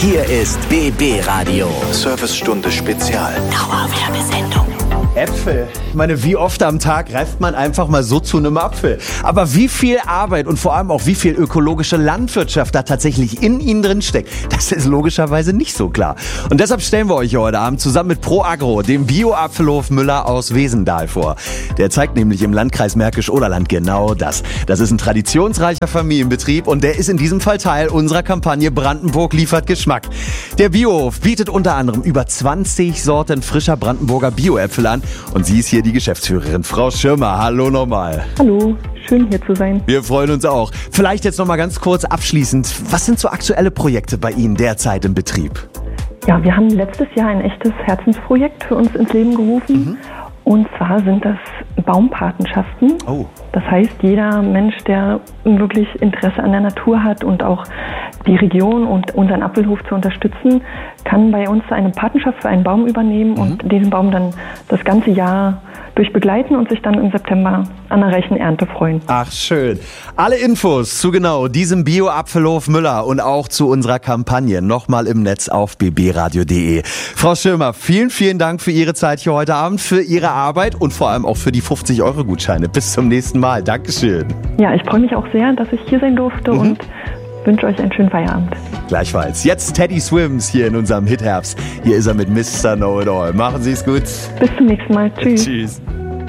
Hier ist BB Radio. Servicestunde Spezial. Dauerwerbesendung. Äpfel. Ich meine, wie oft am Tag greift man einfach mal so zu einem Apfel? Aber wie viel Arbeit und vor allem auch wie viel ökologische Landwirtschaft da tatsächlich in ihnen drin steckt, das ist logischerweise nicht so klar. Und deshalb stellen wir euch heute Abend zusammen mit ProAgro, dem Bio-Apfelhof Müller aus Wesendal vor. Der zeigt nämlich im Landkreis Märkisch-Oderland genau das. Das ist ein traditionsreicher Familienbetrieb und der ist in diesem Fall Teil unserer Kampagne Brandenburg liefert Geschmack. Der Biohof bietet unter anderem über 20 Sorten frischer Brandenburger Bioäpfel an. Und sie ist hier die Geschäftsführerin, Frau Schirmer. Hallo nochmal. Hallo, schön hier zu sein. Wir freuen uns auch. Vielleicht jetzt nochmal ganz kurz abschließend. Was sind so aktuelle Projekte bei Ihnen derzeit im Betrieb? Ja, wir haben letztes Jahr ein echtes Herzensprojekt für uns ins Leben gerufen. Und zwar sind das Baumpatenschaften. Oh. Das heißt, jeder Mensch, der wirklich Interesse an der Natur hat und auch die Region und unseren Apfelhof zu unterstützen, kann bei uns eine Patenschaft für einen Baum übernehmen und diesen Baum dann das ganze Jahr durch begleiten und sich dann im September an der reichen Ernte freuen. Ach, schön. Alle Infos zu genau diesem Bio-Apfelhof Müller und auch zu unserer Kampagne nochmal im Netz auf bbradio.de. Frau Schirmer, vielen, vielen Dank für Ihre Zeit hier heute Abend, für Ihre Arbeit und vor allem auch für die 50-Euro-Gutscheine. Bis zum nächsten Mal. Dankeschön. Ja, ich freue mich auch sehr, dass ich hier sein durfte und wünsche euch einen schönen Feierabend. Gleichfalls. Jetzt Teddy Swims hier in unserem Hitherbst. Hier ist er mit Mr. Know-It-All. Machen Sie es gut. Bis zum nächsten Mal. Tschüss. Tschüss.